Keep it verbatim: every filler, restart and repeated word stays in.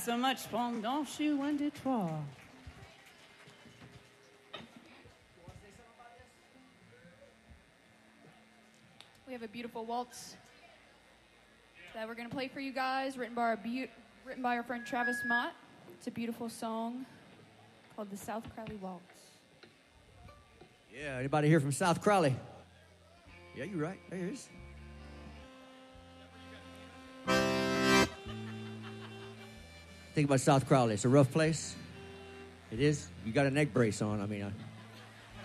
so much. Pendant je un, deux, trois. We have a beautiful waltz that we're going to play for you guys, written by our be- written by our friend Travis Mott. It's a beautiful song called the South Crowley Waltz. Yeah, anybody here from South Crowley? Yeah, you're right. There it is. Think about South Crowley. It's a rough place. It is. You got a neck brace on. I mean, I...